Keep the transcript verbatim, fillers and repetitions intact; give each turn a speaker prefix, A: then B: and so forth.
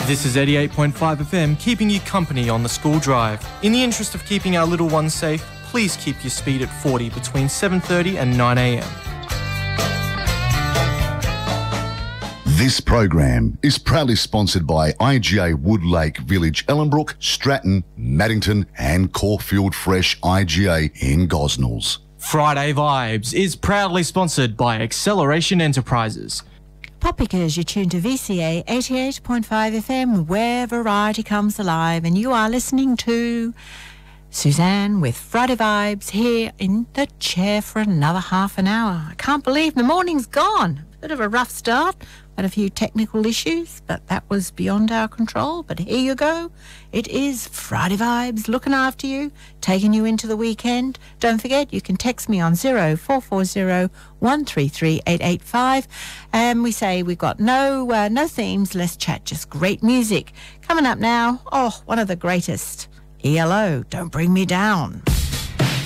A: This is eighty-eight point five F M, keeping you company on the school drive. In the interest of keeping our little ones safe, please keep your speed at forty between seven thirty and nine a m.
B: This program is proudly sponsored by I G A Woodlake Village, Ellenbrook, Stratton, Maddington and Caulfield Fresh I G A in Gosnells.
A: Friday Vibes is proudly sponsored by Acceleration Enterprises.
C: Poppickers, you're tuned to V C A eighty-eight point five F M, where variety comes alive, and you are listening to Suzanne with Friday Vibes here in the chair for another half an hour. I can't believe the morning's gone. Bit of a rough start, had a few technical issues, but that was beyond our control. But here you go. It is Friday Vibes, looking after you, taking you into the weekend. Don't forget, you can text me on zero four four zero one three three eight eight five. And we say we've got no uh, no themes, less chat, just great music. Coming up now, oh, one of the greatest, E L O, Don't Bring Me Down.